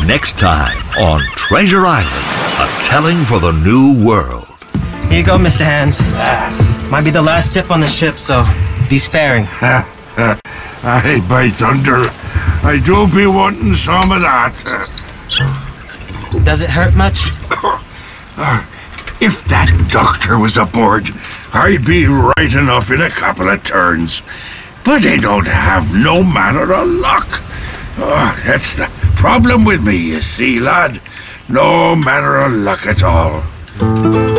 Next time on Treasure Island, a telling for the new world. Here you go, Mr. Hands. Might be the last sip on the ship, so be sparing. Aye, by thunder. I do be wanting some of that. Does it hurt much? If that doctor was aboard, I'd be right enough in a couple of turns. But they don't have no manner of luck. That's the problem with me, you see, lad. No manner of luck at all.